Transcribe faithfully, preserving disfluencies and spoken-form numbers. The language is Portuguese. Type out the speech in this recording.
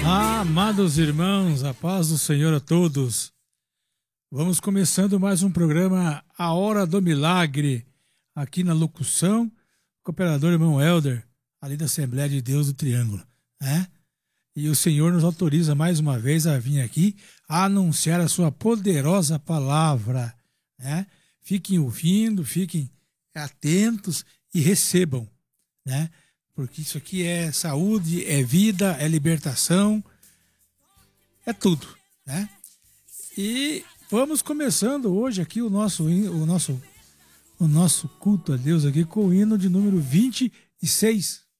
Amados irmãos, a paz do Senhor a todos. Vamos começando mais um programa A Hora do Milagre, aqui na locução, com o operador irmão Helder, ali da Assembleia de Deus do Triângulo, né? E o Senhor nos autoriza mais uma vez a vir aqui a anunciar a sua poderosa palavra, né? Fiquem ouvindo, fiquem atentos e recebam, né? Porque isso aqui é saúde, é vida, é libertação, é tudo, né? E vamos começando hoje aqui o nosso, o nosso, o nosso culto a Deus aqui com o hino de número vinte e seis.